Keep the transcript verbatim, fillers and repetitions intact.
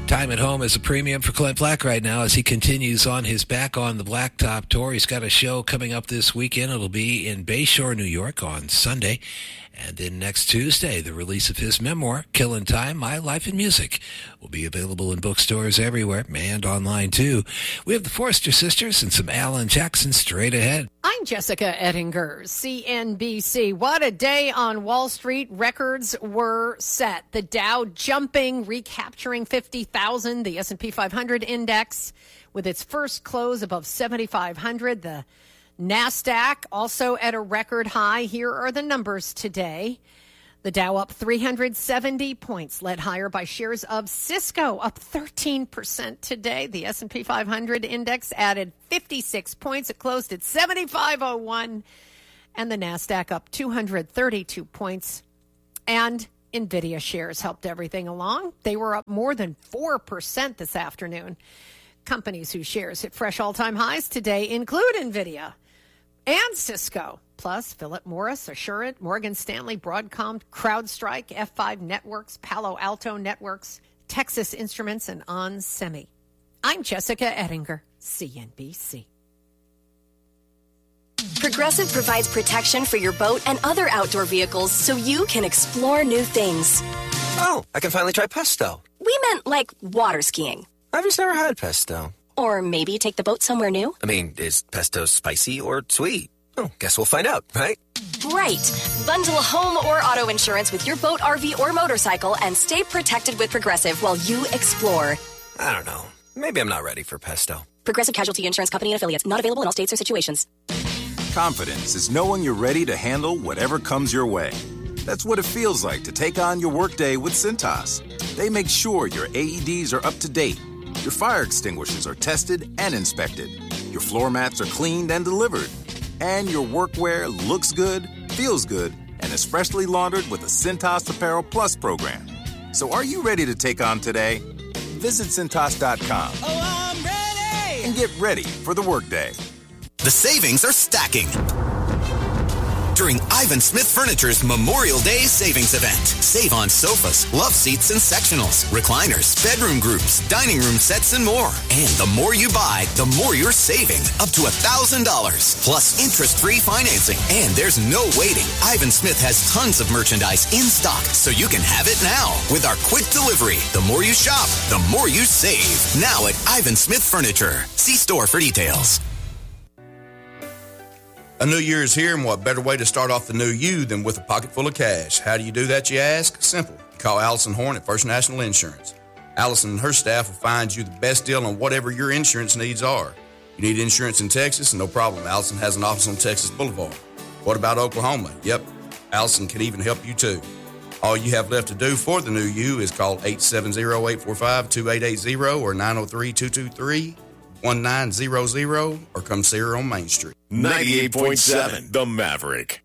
Time at home is a premium for Clint Black right now as he continues on his Back on the Blacktop tour. He's got a show coming up this weekend. It'll be in Bayshore, New York on Sunday. And then next Tuesday, the release of his memoir, Killin' Time, My Life in Music, will be available in bookstores everywhere and online too. We have the Forrester Sisters and some Alan Jackson straight ahead. I'm Jessica Ettinger, C N B C. What a day on Wall Street. Records were set. The Dow jumping, recapturing fifty thousand. The S and P five hundred index with its first close above seventy-five hundred. The NASDAQ also at a record high. Here are the numbers today. The Dow up three hundred seventy points, led higher by shares of Cisco, up thirteen percent today. The S and P five hundred index added fifty-six points. It closed at seventy-five oh one. And the NASDAQ up two hundred thirty-two points. And NVIDIA shares helped everything along. They were up more than four percent this afternoon. Companies whose shares hit fresh all-time highs today include NVIDIA and Cisco, plus Philip Morris, Assurant, Morgan Stanley, Broadcom, CrowdStrike, F five Networks, Palo Alto Networks, Texas Instruments, and onsemi. I'm Jessica Ettinger, C N B C. Progressive provides protection for your boat and other outdoor vehicles so you can explore new things. Oh, I can finally try pesto. We meant like water skiing. I've just never had pesto. Or maybe take the boat somewhere new. I mean, is pesto spicy or sweet? Oh, guess we'll find out, right? Right. Bundle home or auto insurance with your boat, R V, or motorcycle and stay protected with Progressive while you explore. I don't know. Maybe I'm not ready for pesto. Progressive Casualty Insurance Company and Affiliates. Not available in all states or situations. Confidence is knowing you're ready to handle whatever comes your way. That's what it feels like to take on your workday with Cintas. They make sure your A E Ds are up to date. Your fire extinguishers are tested and inspected. Your floor mats are cleaned and delivered. And your workwear looks good, feels good, and is freshly laundered with the Cintas Apparel Plus program. So are you ready to take on today? Visit Cintas dot com. Oh, I'm ready! And get ready for the workday. The savings are stacking during Ivan Smith Furniture's Memorial Day savings event. Save on sofas, love seats and sectionals, recliners, bedroom groups, dining room sets, and more. And the more you buy, the more you're saving. Up to one thousand dollars. Plus interest-free financing. And there's no waiting. Ivan Smith has tons of merchandise in stock, so you can have it now. With our quick delivery, the more you shop, the more you save. Now at Ivan Smith Furniture. See store for details. A new year is here, and what better way to start off the new you than with a pocket full of cash? How do you do that, you ask? Simple. You call Allison Horn at First National Insurance. Allison and her staff will find you the best deal on whatever your insurance needs are. You need insurance in Texas? No problem. Allison has an office on Texas Boulevard. What about Oklahoma? Yep, Allison can even help you too. All you have left to do for the new you is call eight seven zero, eight four five, two eight eight zero or nine oh three, two two three, one nine zero zero or come see her on Main Street. ninety-eight point seven The Maverick.